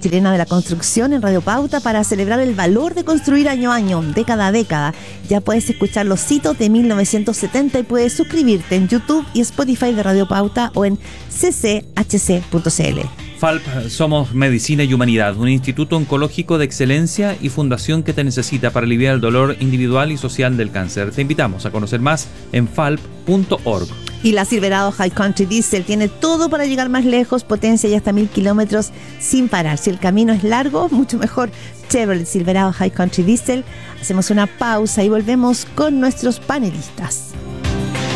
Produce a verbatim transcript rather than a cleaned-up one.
Chilena de la Construcción en Radio Pauta para celebrar el valor de construir año a año, década a década. Ya puedes escuchar los hitos de mil novecientos setenta y puedes suscribirte en YouTube y Spotify de Radio Pauta o en c c h c punto c l. Falp, somos Medicina y Humanidad, un instituto oncológico de excelencia y fundación que te necesita para aliviar el dolor individual y social del cáncer. Te invitamos a conocer más en falp punto org. Y la Silverado High Country Diesel tiene todo para llegar más lejos, potencia y hasta mil kilómetros sin parar. Si el camino es largo, mucho mejor. Chevrolet Silverado High Country Diesel. Hacemos una pausa y volvemos con nuestros panelistas.